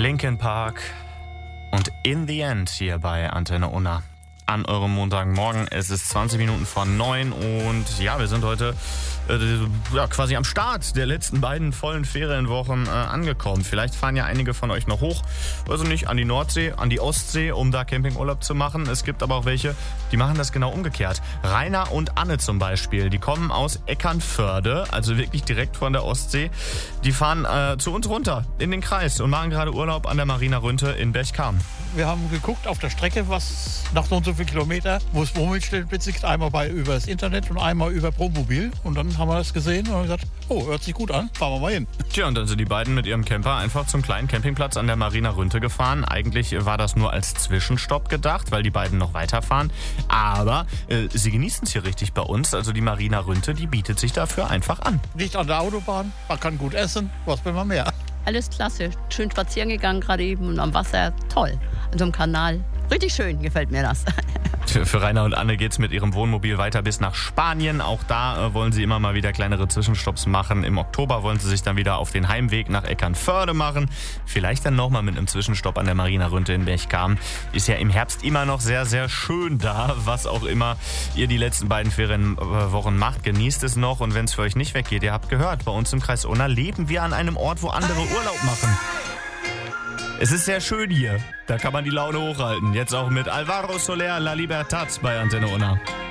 Linkin Park und In the End hier bei Antenne Unna. An eurem Montagmorgen. Es ist 20 Minuten vor 9 und ja, wir sind heute quasi am Start der letzten beiden vollen Ferienwochen angekommen. Vielleicht fahren ja einige von euch noch hoch, also nicht an die Nordsee, an die Ostsee, um da Campingurlaub zu machen. Es gibt aber auch welche, die machen das genau umgekehrt. Rainer und Anne zum Beispiel, die kommen aus Eckernförde, also wirklich direkt von der Ostsee. Die fahren zu uns runter in den Kreis und machen gerade Urlaub an der Marina Rünte in Berchtesgaden. Wir haben geguckt auf der Strecke, was nach so und so viel Kilometer, wo es Wohnmobilstellplätze gibt, einmal über das Internet und einmal über Promobil. Und dann haben wir das gesehen und haben gesagt, oh, hört sich gut an, fahren wir mal hin. Tja, und dann sind die beiden mit ihrem Camper einfach zum kleinen Campingplatz an der Marina Rünte gefahren. Eigentlich war das nur als Zwischenstopp gedacht, weil die beiden noch weiterfahren. Aber sie genießen es hier richtig bei uns. Also die Marina Rünte, die bietet sich dafür einfach an. Liegt an der Autobahn, man kann gut essen, was will man mehr? Alles klasse, schön spazieren gegangen gerade eben und am Wasser, toll. An so einem Kanal, richtig schön, gefällt mir das. Für Rainer und Anne geht's mit ihrem Wohnmobil weiter bis nach Spanien. Auch da wollen sie immer mal wieder kleinere Zwischenstopps machen. Im Oktober wollen sie sich dann wieder auf den Heimweg nach Eckernförde machen. Vielleicht dann nochmal mit einem Zwischenstopp an der Marina Rünte in Berchtesgaden. Ist ja im Herbst immer noch sehr, sehr schön da. Was auch immer ihr die letzten beiden Ferienwochen macht, genießt es noch. Und wenn es für euch nicht weggeht, ihr habt gehört, bei uns im Kreis Unna leben wir an einem Ort, wo andere Urlaub machen. Es ist sehr schön hier. Da kann man die Laune hochhalten. Jetzt auch mit Alvaro Soler, La Libertad bei Antenne Unna.